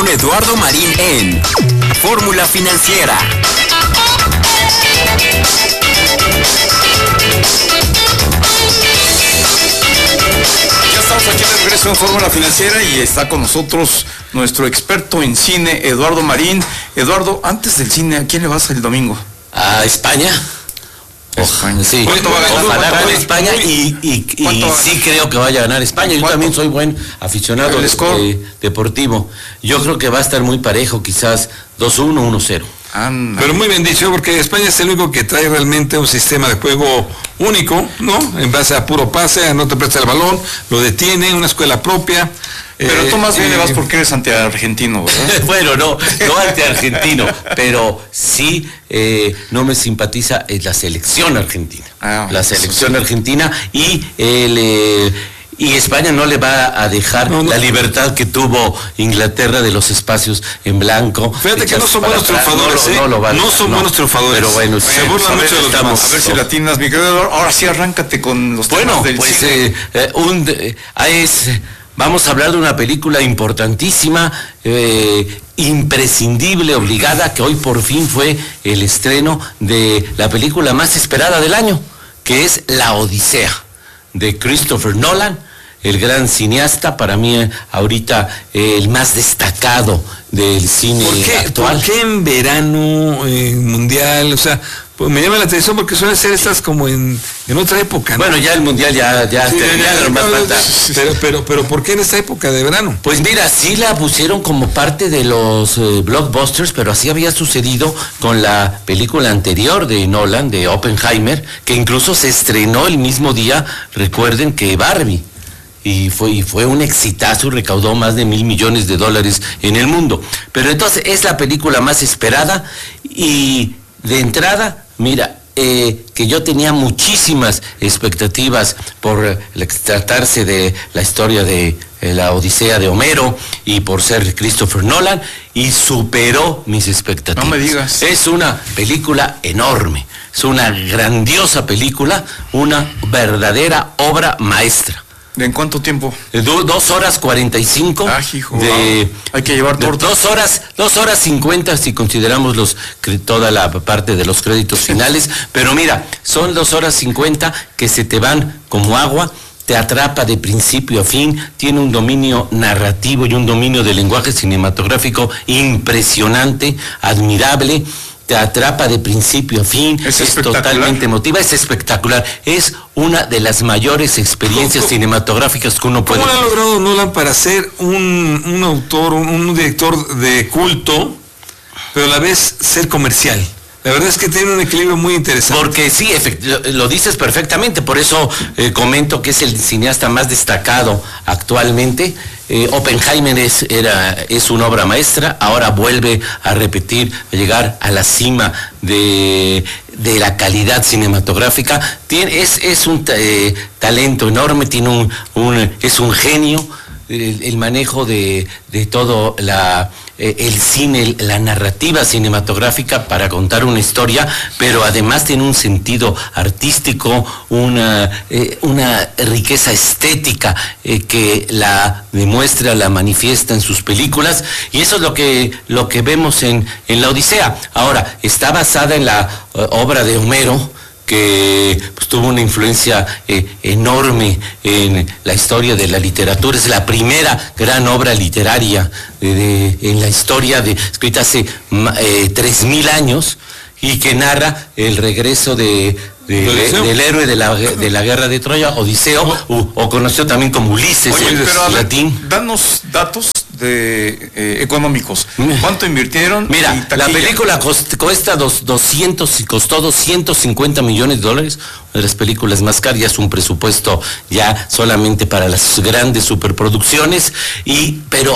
con Eduardo Marín en Fórmula Financiera. Ya estamos aquí de regreso en Fórmula Financiera y está con nosotros nuestro experto en cine, Eduardo Marín. Eduardo, antes del cine, ¿a quién le vas el domingo? A España. España. Sí, ojalá gane España y sí creo que vaya a ganar España. Yo también soy buen aficionado deportivo. Yo creo que va a estar muy parejo, quizás 2-1, 1-0. Pero muy bien dicho, porque España es el único que trae realmente un sistema de juego único, ¿no? En base a puro pase, no te presta el balón, lo detiene, una escuela propia. Pero tú más bien le vas porque eres antiargentino, ¿verdad? Bueno, no antiargentino, pero sí no me simpatiza la selección argentina. La selección argentina y España no le va a dejar la libertad que tuvo Inglaterra de los espacios en blanco. Fíjate que no son buenos triunfadores, no son buenos triunfadores. Pero bueno, se burlan mucho de los demás. A ver si latinas, mi querido. Ahora sí arráncate con los temas del cine. Vamos a hablar de una película importantísima, imprescindible, obligada, que hoy por fin fue el estreno de la película más esperada del año, que es La Odisea, de Christopher Nolan, el gran cineasta, para mí ahorita el más destacado del cine actual. ¿Por qué en verano, mundial? O sea, pues me llama la atención porque suelen ser estas como en otra época, ¿no? Bueno, ya el mundial ya terminaron, más falta. Pero ¿por qué en esta época de verano? Pues mira, sí la pusieron como parte de los blockbusters, pero así había sucedido con la película anterior de Nolan, de Oppenheimer, que incluso se estrenó el mismo día, recuerden, que Barbie. Y fue un exitazo y recaudó más de $1,000 millones en el mundo. Pero entonces es la película más esperada y de entrada, mira, que yo tenía muchísimas expectativas por tratarse de la historia de la Odisea de Homero y por ser Christopher Nolan, y superó mis expectativas. No me digas. Es una película enorme, es una grandiosa película, una verdadera obra maestra. ¿De en cuánto tiempo? 2 horas 45. Hijo, hay que llevar torta. 2 horas 50 si consideramos toda la parte de los créditos finales. Pero mira, son 2 horas 50 que se te van como agua, te atrapa de principio a fin, tiene un dominio narrativo y un dominio del lenguaje cinematográfico impresionante, admirable. Te atrapa de principio a fin, es totalmente emotiva, es espectacular, es una de las mayores experiencias cinematográficas que uno puede... ¿Cómo ha logrado Nolan para ser un autor, un director de culto, pero a la vez ser comercial? La verdad es que tiene un equilibrio muy interesante. Porque sí, lo dices perfectamente, por eso comento que es el cineasta más destacado actualmente. Oppenheimer es una obra maestra, ahora vuelve a repetir, a llegar a la cima de la calidad cinematográfica. Es un talento enorme, es un genio. El manejo de todo el cine, la narrativa cinematográfica para contar una historia, pero además tiene un sentido artístico, una riqueza estética que la demuestra, la manifiesta en sus películas, y eso es lo que vemos en La Odisea. Ahora, está basada en la obra de Homero, que pues, tuvo una influencia enorme en la historia de la literatura. Es la primera gran obra literaria en la historia, escrita hace 3,000 años, y que narra el regreso del héroe de la guerra de Troya, Odiseo, o conocido también como Ulises. Oye, pero latín. Danos datos económicos. ¿Cuánto invirtieron? Mira, la película costó $250 millones, una de las películas más caras, ya es un presupuesto ya solamente para las grandes superproducciones, pero